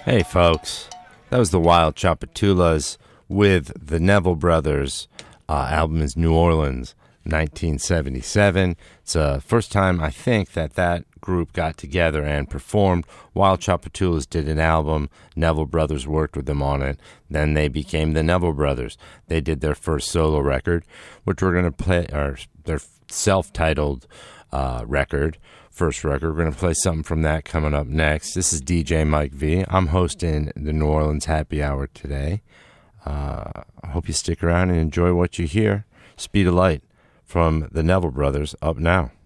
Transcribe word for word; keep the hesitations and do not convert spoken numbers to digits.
Hey folks, that was the Wild Tchoupitoulas with the Neville Brothers. Uh, album is New Orleans, nineteen seventy-seven. It's the uh, first time I think that that group got together and performed. Wild Tchoupitoulas did an album. Neville Brothers worked with them on it. Then they became the Neville Brothers. They did their first solo record, which we're going to play, or their self-titled uh, record. First record. We're going to play something from that coming up next. This is D J Mike V. I'm hosting the New Orleans Happy Hour today. Uh, I hope you stick around and enjoy what you hear. Speed of Light from the Neville Brothers up now.